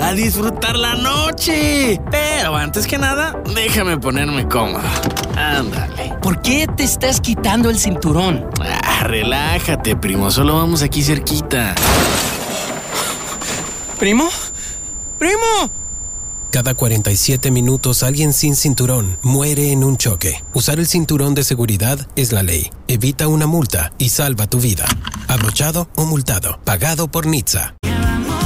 a disfrutar la noche. Pero antes que nada, déjame ponerme cómodo. Ándale. ¿Por qué te estás quitando el cinturón? Relájate, primo. Solo vamos aquí cerquita. ¿Primo? ¡Primo! Cada 47 minutos alguien sin cinturón muere en un choque. Usar el cinturón de seguridad es la ley. Evita una multa y salva tu vida. Abrochado o multado. Pagado por NHTSA.